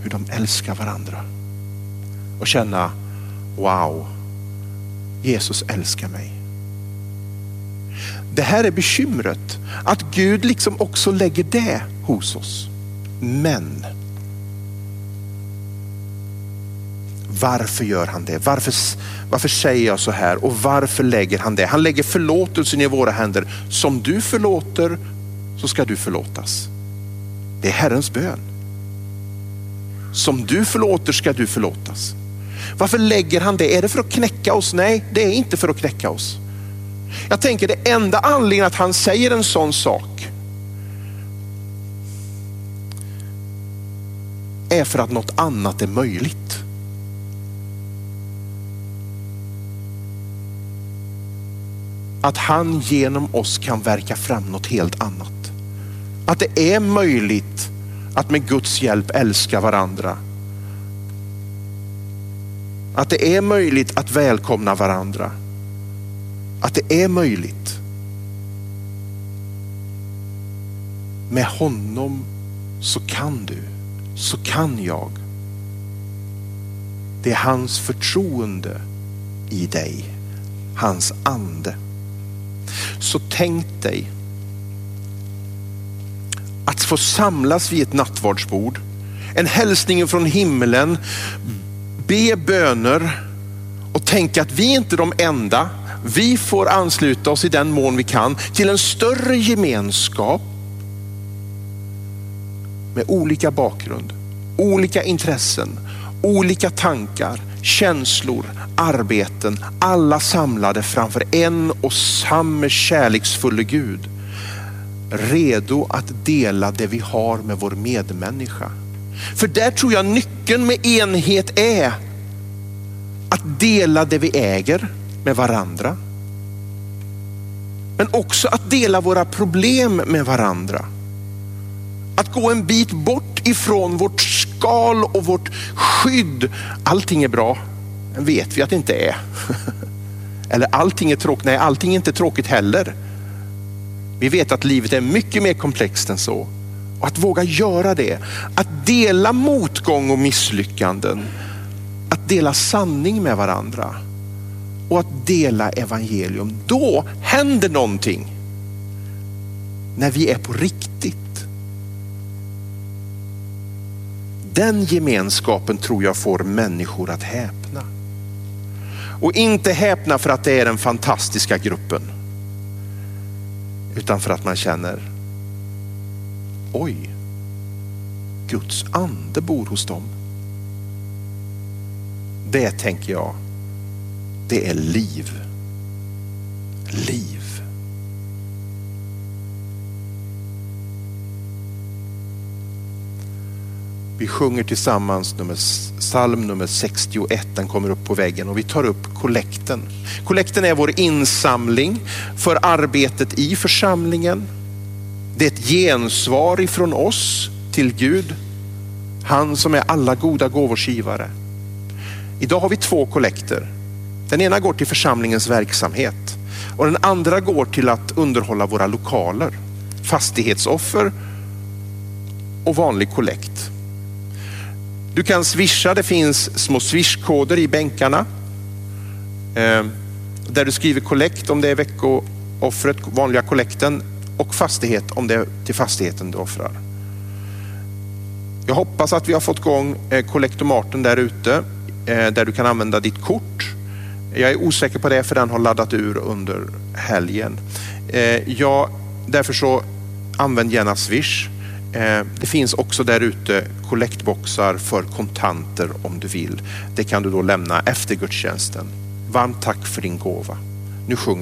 hur de älskar varandra. Och känna, wow, Jesus älskar mig. Det här är bekymret. Att Gud liksom också lägger det hos oss. Men varför gör han det? Varför säger jag så här? Och varför lägger han det? Han lägger förlåtelsen i våra händer. Som du förlåter så ska du förlåtas. Det är Herrens bön. Som du förlåter ska du förlåtas. Varför lägger han det? Är det för att knäcka oss? Nej, det är inte för att knäcka oss. Jag tänker det enda anledningen att han säger en sån sak är för att något annat är möjligt. Att han genom oss kan verka fram något helt annat. Att det är möjligt att med Guds hjälp älska varandra. Att det är möjligt att välkomna varandra. Att det är möjligt. Med honom så kan du, så kan jag. Det är hans förtroende i dig, hans ande. Så tänk dig att få samlas vid ett nattvardsbord, en hälsning från himmelen, be böner och tänka att vi inte är de enda. Vi får ansluta oss i den mån vi kan till en större gemenskap med olika bakgrund, olika intressen, olika tankar, känslor, arbeten, alla samlade framför en och samma kärleksfulla Gud. Redo att dela det vi har med vår medmänniska. För där tror jag nyckeln med enhet är att dela det vi äger med varandra. Men också att dela våra problem med varandra. Att gå en bit bort ifrån vårt skal och vårt skydd. Allting är bra, men vet vi att det inte är. Eller allting är tråkigt. Nej, allting är inte tråkigt heller. Vi vet att livet är mycket mer komplext än så. Och att våga göra det. Att dela motgång och misslyckanden. Att dela sanning med varandra. Och att dela evangelium. Då händer någonting. När vi är på riktigt. Den gemenskapen tror jag får människor att häpna. Och inte häpna för att det är den fantastiska gruppen. Utan för att man känner, oj, Guds ande bor hos dem. Det tänker jag, det är liv. Liv. Vi sjunger tillsammans psalm nummer 61, den kommer upp på väggen och vi tar upp kollekten. Kollekten är vår insamling för arbetet i församlingen. Det är ett gensvar ifrån oss till Gud, han som är alla goda gåvors givare. Idag har vi 2 kollekter. Den ena går till församlingens verksamhet och den andra går till att underhålla våra lokaler, fastighetsoffer och vanlig kollekt. Du kan swisha, det finns små swishkoder i bänkarna. Där du skriver kollekt om det är veckooffret, vanliga kollekten, och fastighet om det är till fastigheten du offrar. Jag hoppas att vi har fått igång kollektomaten där ute, där du kan använda ditt kort. Jag är osäker på det för den har laddat ur under helgen. Därför så använd gärna Swish. Det finns också där ute kollektboxar för kontanter om du vill. Det kan du då lämna efter gudstjänsten. Varmt tack för din gåva. Nu sjunger